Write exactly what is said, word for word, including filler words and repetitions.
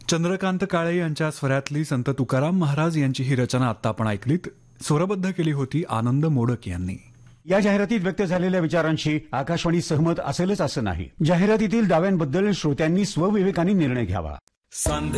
चंद्रकांत काळे यांच्या स्वरातली संत तुकाराम महाराज यांची ही रचना आता आपण ऐकलीत. स्वरबद्ध केली होती आनंद मोडक यांनी. या जाहिरातीत व्यक्त झालेल्या विचारांशी आकाशवाणी सहमत असेलच असं नाही. जाहिरातीतील दाव्यांबद्दल श्रोत्यांनी स्वविवेकाने निर्णय घ्यावा.